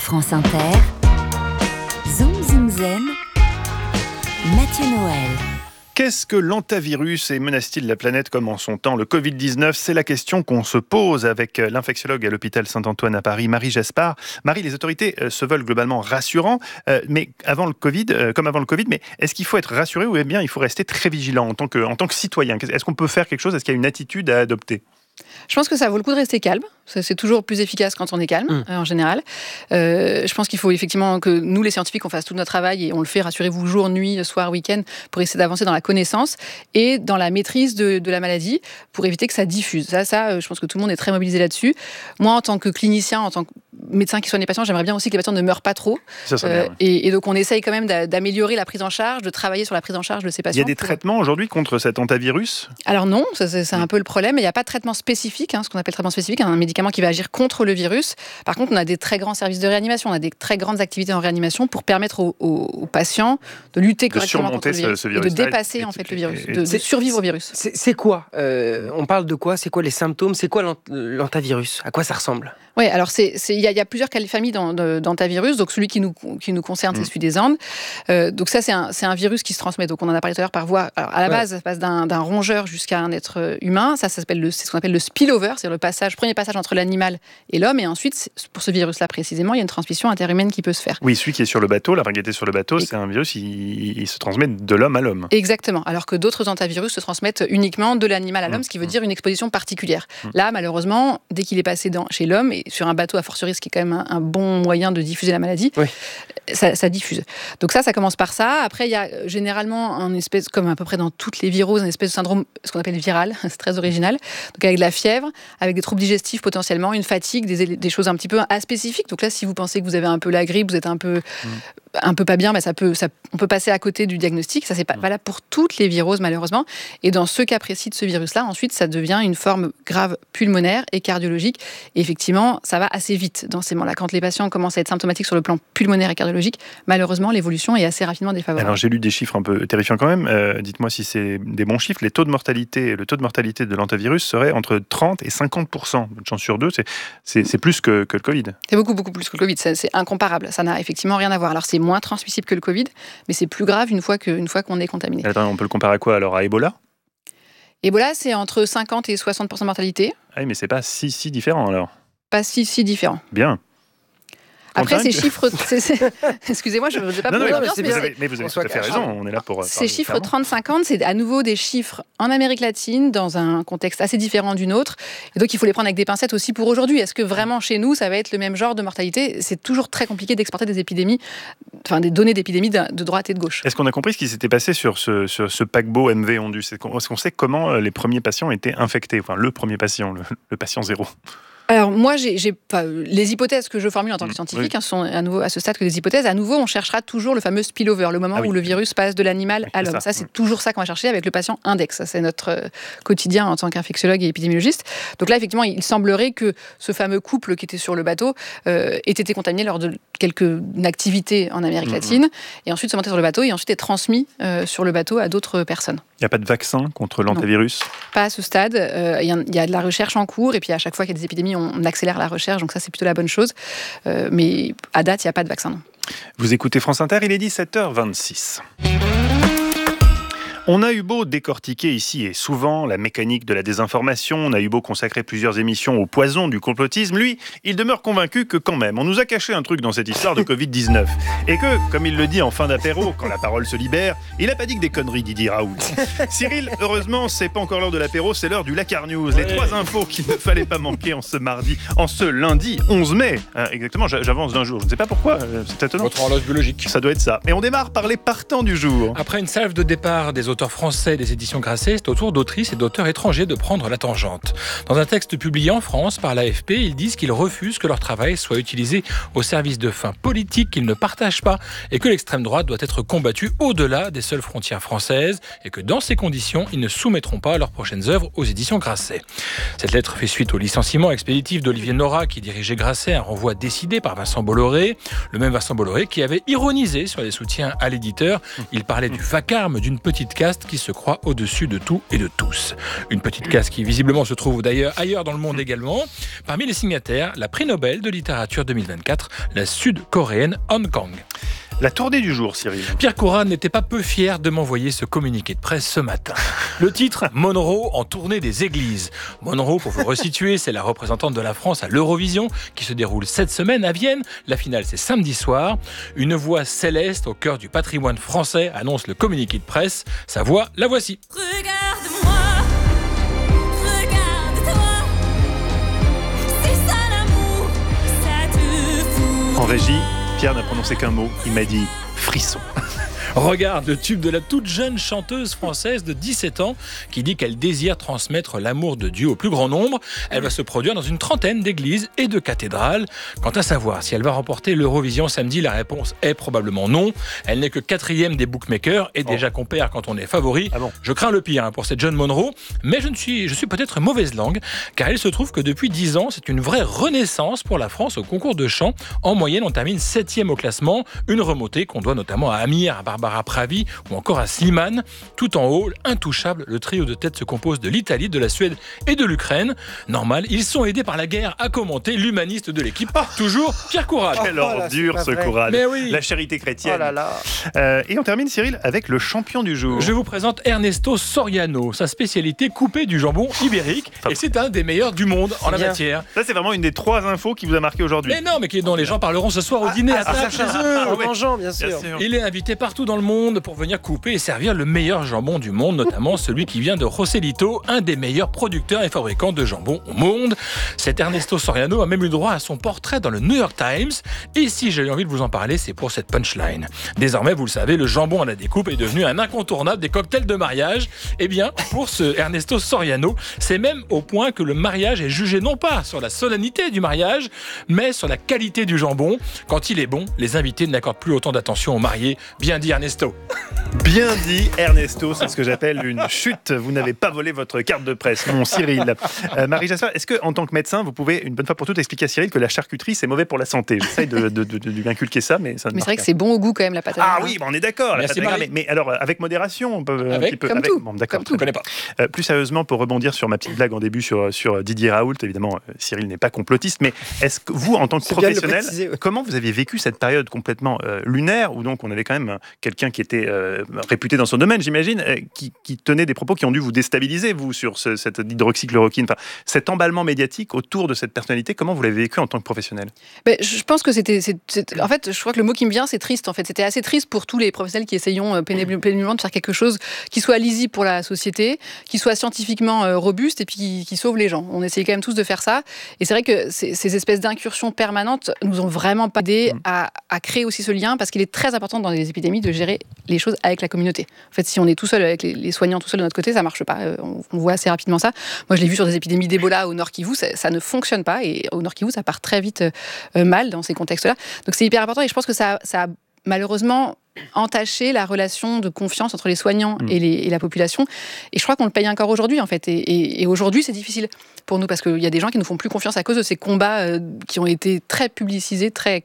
France Inter, Zoom Zoom Zen, Mathieu Noël. Qu'est-ce que l'hantavirus et menace-t-il la planète comme en son temps le Covid-19 ? C'est la question qu'on se pose avec l'infectiologue à l'hôpital Saint-Antoine à Paris, Marie Jaspard. Marie, les autorités se veulent globalement rassurants, mais avant le Covid, mais est-ce qu'il faut être rassuré ou bien il faut rester très vigilant en tant que citoyen ? Est-ce qu'on peut faire quelque chose ? Est-ce qu'il y a une attitude à adopter ? Je pense que ça vaut le coup de rester calme. C'est toujours plus efficace quand on est calme, en général. Je pense qu'il faut effectivement que nous, les scientifiques, on fasse tout notre travail et on le fait, rassurez-vous, jour, nuit, soir, week-end, pour essayer d'avancer dans la connaissance et dans la maîtrise de la maladie pour éviter que ça diffuse. Ça, je pense que tout le monde est très mobilisé là-dessus. Moi, en tant que clinicien, en tant que médecin qui soigne les patients, j'aimerais bien aussi que les patients ne meurent pas trop. Et donc, on essaye quand même d'améliorer la prise en charge, de travailler sur la prise en charge de ces patients. Il y a des traitements aujourd'hui contre cet hantavirus ? Alors non, c'est un peu le problème. Il n'y a pas de traitement spécifique, ce qu'on appelle traitement spécifique, un médicament qui va agir contre le virus. Par contre, on a des très grands services de réanimation, on a des très grandes activités en réanimation pour permettre aux patients de lutter correctement contre le virus, et de dépasser en fait le virus, de survivre au virus. C'est quoi On parle de quoi ? C'est quoi les symptômes ? C'est quoi l'hantavirus ? À quoi ça ressemble ? Oui, alors il y a plusieurs familles d'hantavirus. Donc celui qui nous concerne, c'est celui des Andes. Donc ça, c'est un virus qui se transmet. Donc on en a parlé tout à l'heure par voie. Alors à la base, ça passe d'un rongeur jusqu'à un être humain. Ça s'appelle c'est ce qu'on appelle le spillover, c'est le premier passage entre l'animal et l'homme. Et ensuite, pour ce virus-là précisément, il y a une transmission interhumaine qui peut se faire. Oui, celui qui est sur le bateau, la qui était sur le bateau, c'est un virus, il se transmet de l'homme à l'homme. Exactement. Alors que d'autres hantavirus se transmettent uniquement de l'animal à l'homme, ce qui veut dire une exposition particulière. Là, malheureusement, dès qu'il est passé chez l'homme, et sur un bateau a fortiori, ce qui est quand même un bon moyen de diffuser la maladie, ça diffuse. Donc ça commence par ça. Après, il y a généralement un espèce, comme à peu près dans toutes les viroses, un espèce de syndrome, ce qu'on appelle viral, c'est très original. Donc avec de la fièvre, avec des troubles digestifs potentiellement, une fatigue, des choses un petit peu aspécifiques. Donc là, si vous pensez que vous avez un peu la grippe, vous êtes un peu pas bien, on peut passer à côté du diagnostic. Ça, c'est pas valable pour toutes les viroses, malheureusement. Et dans ce cas précis de ce virus-là, ensuite, ça devient une forme grave pulmonaire et cardiologique. Et effectivement, ça va assez vite dans ces moments-là. Quand les patients commencent à être symptomatiques sur le plan pulmonaire et cardiologique, malheureusement, l'évolution est assez rapidement défavorable. Alors, j'ai lu des chiffres un peu terrifiants quand même. Dites-moi si c'est des bons chiffres. Le taux de mortalité de l'hantavirus serait entre 30 et 50%. Une chance sur deux, c'est plus que le Covid. C'est beaucoup, beaucoup plus que le Covid. C'est incomparable. Ça n'a effectivement rien à voir. Alors, c'est moins transmissible que le Covid, mais c'est plus grave une fois qu'on est contaminé. Attends, on peut le comparer à quoi alors ? À Ebola ? Ebola, c'est entre 50 et 60% de mortalité. Ah oui, mais c'est pas si différent alors. Pas si différent. Bien. Après, ces chiffres... Excusez-moi, je ne veux pas... Mais vous avez tout à fait raison, on est là pour... Ces chiffres 30-50, c'est à nouveau des chiffres en Amérique latine, dans un contexte assez différent du nôtre. Et donc, il faut les prendre avec des pincettes aussi pour aujourd'hui. Est-ce que vraiment, chez nous, ça va être le même genre de mortalité ? C'est toujours très compliqué d'exporter des épidémies, des données d'épidémies de droite et de gauche. Est-ce qu'on a compris ce qui s'était passé sur ce paquebot MV Ondu ? Est-ce qu'on sait comment les premiers patients étaient infectés ? Enfin, le premier patient, le patient zéro. Alors moi, les hypothèses que je formule en tant que scientifique sont à nouveau à ce stade que des hypothèses. À nouveau, on cherchera toujours le fameux spillover, le moment où le virus passe de l'animal à l'homme. Ça, c'est toujours ça qu'on va chercher avec le patient index. Ça, c'est notre quotidien en tant qu'infectiologue et épidémiologiste. Donc là, effectivement, il semblerait que ce fameux couple qui était sur le bateau ait été contaminé lors de quelques activités en Amérique latine, et ensuite se monter sur le bateau et ensuite être transmis sur le bateau à d'autres personnes. Il n'y a pas de vaccin contre l'hantavirus ? Pas à ce stade. Il y a de la recherche en cours, et puis à chaque fois qu'il y a des épidémies, on accélère la recherche, donc ça c'est plutôt la bonne chose. Mais à date, il n'y a pas de vaccin, non. Vous écoutez France Inter, il est 17h26. On a eu beau décortiquer ici et souvent la mécanique de la désinformation, on a eu beau consacrer plusieurs émissions au poison du complotisme, lui, il demeure convaincu que quand même, on nous a caché un truc dans cette histoire de Covid-19. Et que, comme il le dit en fin d'apéro, quand la parole se libère, il n'a pas dit que des conneries, Didier Raoult. Cyril, heureusement, c'est pas encore l'heure de l'apéro, c'est l'heure du Lakar News. Les 3 infos qu'il ne fallait pas manquer en ce lundi 11 mai. Exactement, j'avance d'un jour, je ne sais pas pourquoi, c'est étonnant. Votre horloge biologique. Ça doit être ça. Et on démarre par les partants du jour. Après une salve de départ des auteurs français des éditions Grasset, c'est au tour d'autrices et d'auteurs étrangers de prendre la tangente. Dans un texte publié en France par l'AFP, ils disent qu'ils refusent que leur travail soit utilisé au service de fins politiques qu'ils ne partagent pas et que l'extrême droite doit être combattue au-delà des seules frontières françaises et que dans ces conditions, ils ne soumettront pas leurs prochaines œuvres aux éditions Grasset. Cette lettre fait suite au licenciement expéditif d'Olivier Nora qui dirigeait Grasset, un renvoi décidé par Vincent Bolloré, le même Vincent Bolloré qui avait ironisé sur les soutiens à l'éditeur. Il parlait du vacarme d'une petite case caste qui se croit au-dessus de tout et de tous. Une petite caste qui visiblement se trouve d'ailleurs ailleurs dans le monde également. Parmi les signataires, la prix Nobel de littérature 2024, la sud-coréenne Hong Kong. La tournée du jour, Cyril. Pierre Couronne n'était pas peu fier de m'envoyer ce communiqué de presse ce matin. Le titre, Monroe en tournée des églises. Monroe, pour vous resituer, c'est la représentante de la France à l'Eurovision qui se déroule cette semaine à Vienne. La finale, c'est samedi soir. Une voix céleste au cœur du patrimoine français annonce le communiqué de presse. Sa voix, la voici. Regarde-moi, regarde-toi, c'est ça l'amour, ça te fout. En régie, Pierre n'a prononcé qu'un mot. Il m'a dit frisson. Regarde le tube de la toute jeune chanteuse française de 17 ans qui dit qu'elle désire transmettre l'amour de Dieu au plus grand nombre. Elle va se produire dans une trentaine d'églises et de cathédrales. Quant à savoir si elle va remporter l'Eurovision samedi, la réponse est probablement non. Elle n'est que 4e des bookmakers et déjà qu'on perd quand on est favori. Ah bon. Je crains le pire pour cette jeune Monroe, mais je suis peut-être mauvaise langue car il se trouve que depuis 10 ans, c'est une vraie renaissance pour la France au concours de chant. En moyenne, on termine 7e au classement, une remontée qu'on doit notamment à Amir, à Barbara Pravi ou encore à Slimane. Tout en haut, intouchable, le trio de tête se compose de l'Italie, de la Suède et de l'Ukraine. Normal, ils sont aidés par la guerre à commenter l'humaniste de l'équipe, toujours Pierre Courade. Quelle ordure ce Courade. Mais oui. La charité chrétienne. Oh là là. Et on termine, Cyril, avec le champion du jour. Je vous présente Ernesto Soriano, sa spécialité couper du jambon ibérique, et c'est un des meilleurs du monde en la bien. matière. Ça, c'est vraiment une des 3 infos qui vous a marqué aujourd'hui. Mais non, mais dont les gens parleront ce soir au dîner à table chez eux. En mangeant, bien sûr. Bien sûr. Il est invité partout dans le monde pour venir couper et servir le meilleur jambon du monde, notamment celui qui vient de Joselito, un des meilleurs producteurs et fabricants de jambon au monde. Cet Ernesto Soriano a même eu droit à son portrait dans le New York Times. Et si j'ai eu envie de vous en parler, c'est pour cette punchline. Désormais, vous le savez, le jambon à la découpe est devenu un incontournable des cocktails de mariage. Eh bien, pour ce Ernesto Soriano, c'est même au point que le mariage est jugé non pas sur la solennité du mariage, mais sur la qualité du jambon. Quand il est bon, les invités n'accordent plus autant d'attention aux mariés. Bien dit, Ernesto. Bien dit, Ernesto, c'est ce que j'appelle une chute. Vous n'avez pas volé votre carte de presse, mon Cyril. Marie Jasper, est-ce qu'en tant que médecin, vous pouvez une bonne fois pour toutes expliquer à Cyril que la charcuterie, c'est mauvais pour la santé? J'essaye de lui inculquer ça, mais ça ne Mais marche c'est vrai que pas. c'est bon au goût quand même, la pâte à Ah modeler. oui, on est d'accord. la Merci, pâte à Marie. modeler. Mais alors, avec modération, on peut un petit peu. Comme tout. Bon, d'accord. Comme Je ne connais pas. Plus sérieusement, pour rebondir sur ma petite blague en début sur Didier Raoult, évidemment, Cyril n'est pas complotiste, mais est-ce que vous, en tant que C'est bien de le professionnel, préciser, ouais. comment vous aviez vécu cette période complètement lunaire, où donc on avait quand même quelqu'un qui était réputé dans son domaine, j'imagine, qui tenait des propos qui ont dû vous déstabiliser, vous, sur cette hydroxychloroquine, enfin, cet emballement médiatique autour de cette personnalité, comment vous l'avez vécu en tant que professionnel? Je pense que en fait, je crois que le mot qui me vient, c'est triste. En fait, c'était assez triste pour tous les professionnels qui essayons péniblement de faire quelque chose qui soit lisible pour la société, qui soit scientifiquement robuste et puis qui sauve les gens. On essayait quand même tous de faire ça. Et c'est vrai que ces espèces d'incursions permanentes nous ont vraiment pas aidé à créer aussi ce lien, parce qu'il est très important dans les épidémies de gérer les choses avec la communauté. En fait, si on est tout seul avec les soignants tout seul de notre côté, ça marche pas. On voit assez rapidement ça. Moi, je l'ai vu sur des épidémies d'Ebola au Nord Kivu, ça ne fonctionne pas. Et au Nord Kivu, ça part très vite mal dans ces contextes-là. Donc c'est hyper important, et je pense que ça a malheureusement entaché la relation de confiance entre les soignants et la population. Et je crois qu'on le paye encore aujourd'hui, en fait. Et aujourd'hui, c'est difficile pour nous, parce qu'il y a des gens qui ne nous font plus confiance à cause de ces combats qui ont été très publicisés, très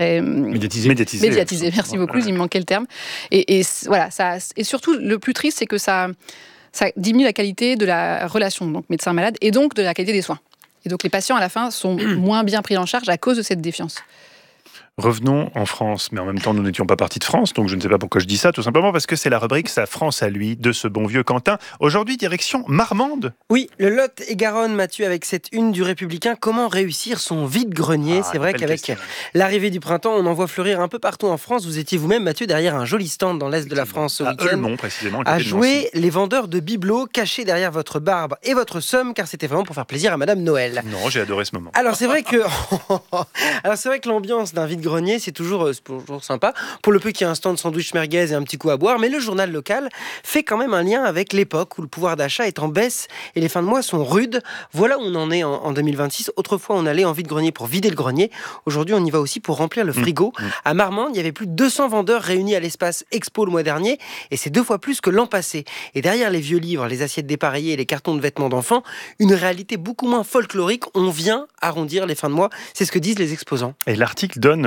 médiatisé. Merci beaucoup, il me manquait le terme. Et voilà, et surtout, le plus triste, c'est que ça diminue la qualité de la relation, donc médecin-malade, et donc de la qualité des soins. Et donc les patients, à la fin, sont moins bien pris en charge à cause de cette défiance. Revenons en France, mais en même temps, nous n'étions pas partis de France, donc je ne sais pas pourquoi je dis ça, tout simplement parce que c'est la rubrique Sa France à lui, de ce bon vieux Quentin. Aujourd'hui, direction Marmande. Oui, le Lot-et-Garonne, Mathieu, avec cette une du Républicain, comment réussir son vide-grenier? C'est vrai qu'avec l'arrivée du printemps, on en voit fleurir un peu partout en France. Vous étiez vous-même, Mathieu, derrière un joli stand dans l'est de la France ce week-end. Eulmont, précisément. À jouer les vendeurs de bibelots cachés derrière votre barbe et votre somme, car c'était vraiment pour faire plaisir à Madame Noël. Non, j'ai adoré ce moment. Alors c'est vrai que l'ambiance d'un vide-grenier, c'est toujours sympa. Pour le peu qu'il y ait un stand de sandwich merguez et un petit coup à boire, mais le journal local fait quand même un lien avec l'époque où le pouvoir d'achat est en baisse et les fins de mois sont rudes. Voilà où on en est en 2026. Autrefois, on allait en vide-grenier pour vider le grenier. Aujourd'hui, on y va aussi pour remplir le frigo. À Marmande, il y avait plus de 200 vendeurs réunis à l'espace Expo le mois dernier, et c'est 2 fois plus que l'an passé. Et derrière les vieux livres, les assiettes dépareillées et les cartons de vêtements d'enfants, une réalité beaucoup moins folklorique. On vient arrondir les fins de mois. C'est ce que disent les exposants. Et l'article donne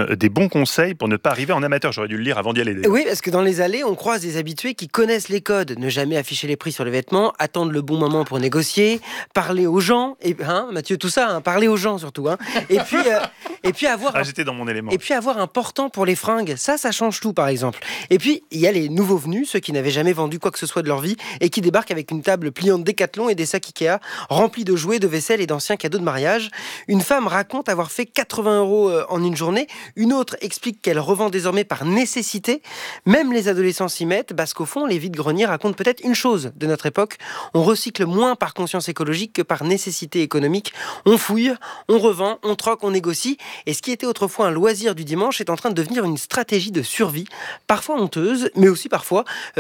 donne des bons conseils pour ne pas arriver en amateur. J'aurais dû le lire avant d'y aller. Oui, parce que dans les allées, on croise des habitués qui connaissent les codes. Ne jamais afficher les prix sur les vêtements, attendre le bon moment pour négocier, parler aux gens, et Mathieu, tout ça, parler aux gens surtout. Et puis avoir. J'étais dans mon élément. Et puis avoir un portant pour les fringues, ça change tout par exemple. Et puis il y a les nouveaux venus, ceux qui n'avaient jamais vendu quoi que ce soit de leur vie et qui débarquent avec une table pliante Décathlon et des sacs Ikea remplis de jouets, de vaisselle et d'anciens cadeaux de mariage. Une femme raconte avoir fait 80 € en une journée. Une autre explique qu'elle revend désormais par nécessité. Même les adolescents s'y mettent, parce qu'au fond, les vides-greniers racontent peut-être une chose de notre époque. On recycle moins par conscience écologique que par nécessité économique. On fouille, on revend, on troque, on négocie. Et ce qui était autrefois un loisir du dimanche est en train de devenir une stratégie de survie, parfois honteuse, mais aussi parfois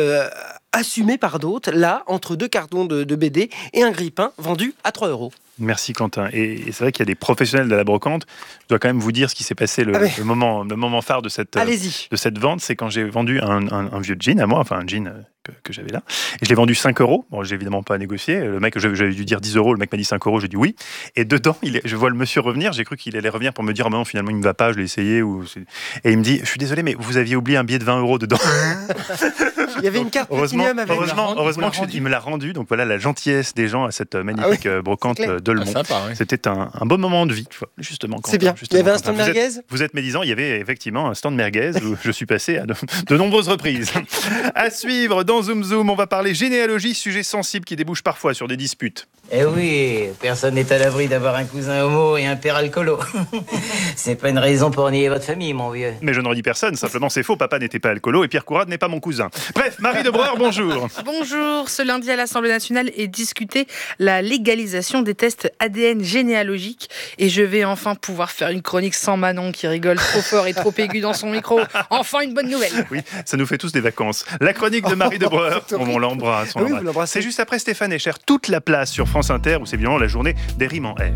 assumée par d'autres, là, entre 2 cartons de BD et un grille-pain vendu à 3 €. Merci Quentin. Et c'est vrai qu'il y a des professionnels de la brocante. Je dois quand même vous dire ce qui s'est passé, le moment phare de cette vente. C'est quand j'ai vendu un vieux jean à moi, enfin un jean que j'avais là. Et je l'ai vendu 5 €. Bon, j'ai évidemment pas négocié. Le mec, j'avais dû dire 10 €. Le mec m'a dit 5 €. J'ai dit oui. Et dedans, je vois le monsieur revenir. J'ai cru qu'il allait revenir pour me dire, non, finalement, il ne va pas. Je l'ai essayé. Et il me dit, je suis désolé, mais vous aviez oublié un billet de 20 € dedans. Il y avait une carte Platinum avec. Heureusement qu'il me l'a rendu. Donc voilà la gentillesse des gens à cette magnifique brocante de Le Mont. Sympa, oui. C'était un beau moment de vie, justement. C'est bien. Il y avait un stand merguez. Vous êtes médisant. Il y avait effectivement un stand merguez où je suis passé à de nombreuses reprises. À suivre dans Zoom Zoom, on va parler généalogie, sujet sensible qui débouche parfois sur des disputes. Eh oui, personne n'est à l'abri d'avoir un cousin homo et un père alcoolo. C'est pas une raison pour nier votre famille, mon vieux. Mais je ne redis personne, simplement c'est faux, papa n'était pas alcoolo et Pierre Courade n'est pas mon cousin. Bref, Marie de Breuer, bonjour. Bonjour, ce lundi à l'Assemblée nationale est discutée la légalisation des tests ADN généalogiques et je vais enfin pouvoir faire une chronique sans Manon qui rigole trop fort et trop aigu dans son micro. Enfin une bonne nouvelle. Oui, ça nous fait tous des vacances. La chronique de Marie de Breuer, on l'embrasse. Oui, vous l'embrassez. C'est juste après Stéphane Echer, toute la place sur France Inter où c'est bien la journée des rimes en R.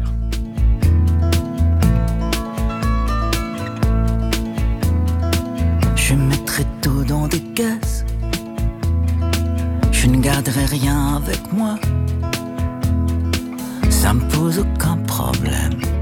Je mettrai tout dans des caisses. Je ne garderai rien avec moi. Ça me pose aucun problème.